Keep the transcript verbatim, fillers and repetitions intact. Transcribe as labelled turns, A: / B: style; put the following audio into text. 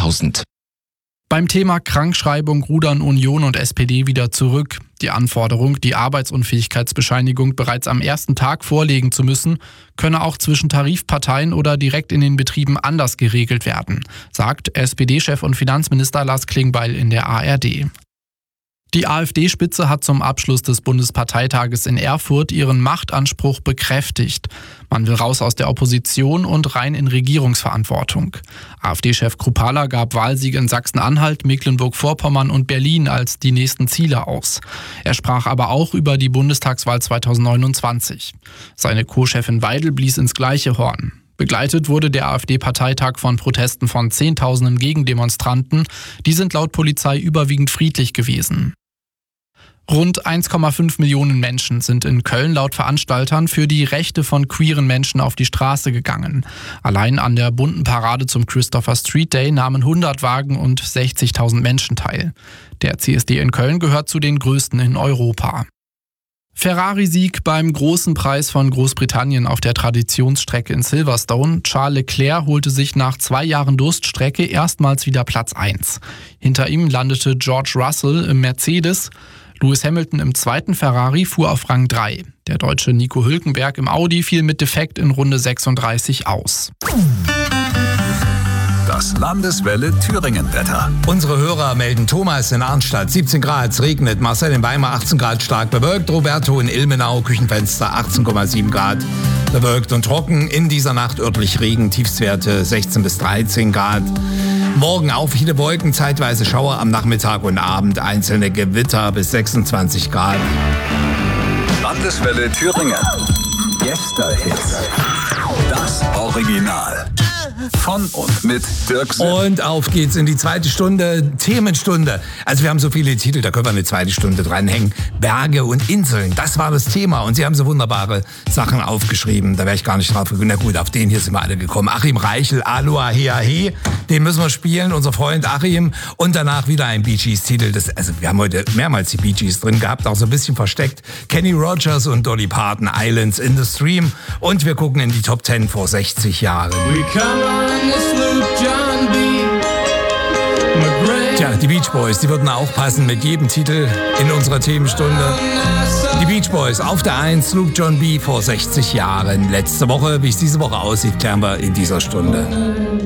A: zweitausend.
B: Beim Thema Krankschreibung rudern Union und S P D wieder zurück. Die Anforderung, die Arbeitsunfähigkeitsbescheinigung bereits am ersten Tag vorlegen zu müssen, könne auch zwischen Tarifparteien oder direkt in den Betrieben anders geregelt werden, sagt S P D-Chef und Finanzminister Lars Klingbeil in der A R D. Die AfD-Spitze hat zum Abschluss des Bundesparteitages in Erfurt ihren Machtanspruch bekräftigt. Man will raus aus der Opposition und rein in Regierungsverantwortung. AfD-Chef Krupala gab Wahlsiege in Sachsen-Anhalt, Mecklenburg-Vorpommern und Berlin als die nächsten Ziele aus. Er sprach aber auch über die Bundestagswahl zweitausendneunundzwanzig. Seine Co-Chefin Weidel blies ins gleiche Horn. Begleitet wurde der AfD-Parteitag von Protesten von Zehntausenden Gegendemonstranten. Die sind laut Polizei überwiegend friedlich gewesen. Rund eins Komma fünf Millionen Menschen sind in Köln laut Veranstaltern für die Rechte von queeren Menschen auf die Straße gegangen. Allein an der bunten Parade zum Christopher Street Day nahmen hundert Wagen und sechzigtausend Menschen teil. Der C S D in Köln gehört zu den größten in Europa. Ferrari-Sieg beim großen Preis von Großbritannien auf der Traditionsstrecke in Silverstone. Charles Leclerc holte sich nach zwei Jahren Durststrecke erstmals wieder Platz eins. Hinter ihm landete George Russell im Mercedes. Lewis Hamilton im zweiten Ferrari fuhr auf Rang drei. Der Deutsche Nico Hülkenberg im Audi fiel mit Defekt in Runde sechsunddreißig aus.
C: Das Landeswelle Thüringen-Wetter.
D: Unsere Hörer melden: Thomas in Arnstadt siebzehn Grad, es regnet. Marcel in Weimar achtzehn Grad, stark bewölkt. Roberto in Ilmenau, Küchenfenster achtzehn Komma sieben Grad, bewölkt und trocken. In dieser Nacht örtlich Regen, Tiefstwerte sechzehn bis dreizehn Grad. Morgen auch viele Wolken, zeitweise Schauer am Nachmittag und Abend, einzelne Gewitter bis sechsundzwanzig Grad.
C: Landeswelle Thüringen. Gäste-Hits. Das Original. Von und mit Dirk Sipp.
D: Und auf geht's in die zweite Stunde, Themenstunde. Also wir haben so viele Titel, da können wir eine zweite Stunde dranhängen. Berge und Inseln, das war das Thema. Und Sie haben so wunderbare Sachen aufgeschrieben, da wäre ich gar nicht drauf gekommen. Na gut, auf den hier sind wir alle gekommen. Achim Reichel, Aloha Hea He, den müssen wir spielen, unser Freund Achim. Und danach wieder ein Bee Gees-Titel. Das, also wir haben heute mehrmals die Bee Gees drin gehabt, auch so ein bisschen versteckt. Kenny Rogers und Dolly Parton, Islands in the Stream. Und wir gucken in die Top Ten vor sechzig Jahren. Tja, die Beach Boys, die würden auch passen mit jedem Titel in unserer Themenstunde. Die Beach Boys auf der eins, Sloop John B. vor sechzig Jahren. Letzte Woche, wie es diese Woche aussieht, klären wir in dieser Stunde.